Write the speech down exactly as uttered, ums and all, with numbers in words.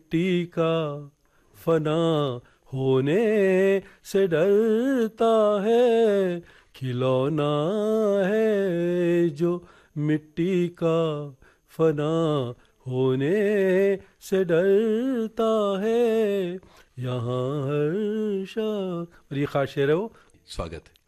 मिट्टी का फना होने से डरता है, खिलौना है जो मिट्टी का फना होने से डरता है, यहाँ हर शा। और ये खास शेर है वो। स्वागत है।